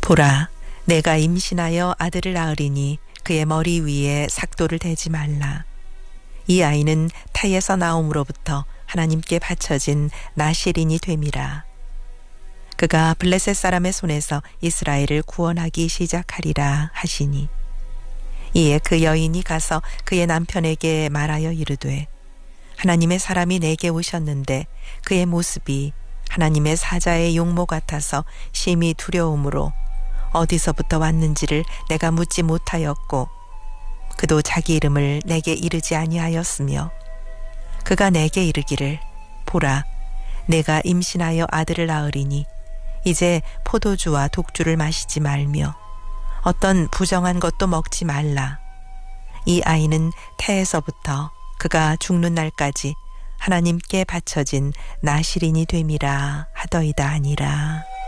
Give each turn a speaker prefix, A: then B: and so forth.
A: 보라, 내가 임신하여 아들을 낳으리니 그의 머리 위에 삭도를 대지 말라. 이 아이는 태에서 나옴으로부터 하나님께 바쳐진 나실인이 됨이라. 그가 블레셋 사람의 손에서 이스라엘을 구원하기 시작하리라 하시니, 이에 그 여인이 가서 그의 남편에게 말하여 이르되, 하나님의 사람이 내게 오셨는데 그의 모습이 하나님의 사자의 용모 같아서 심히 두려움으로 어디서부터 왔는지를 내가 묻지 못하였고, 그도 자기 이름을 내게 이르지 아니하였으며, 그가 내게 이르기를, 보라, 내가 임신하여 아들을 낳으리니 이제 포도주와 독주를 마시지 말며 어떤 부정한 것도 먹지 말라. 이 아이는 태에서부터 그가 죽는 날까지 하나님께 바쳐진 나실인이 됨이라 하더이다 아니라.